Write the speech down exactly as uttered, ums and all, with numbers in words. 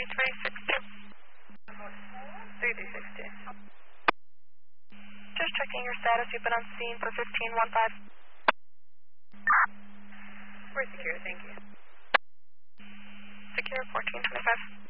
three three six two. three three six two. Just checking your status. You've been on scene for fifteen one five. We're secure, thank you. Secure fourteen twenty-five.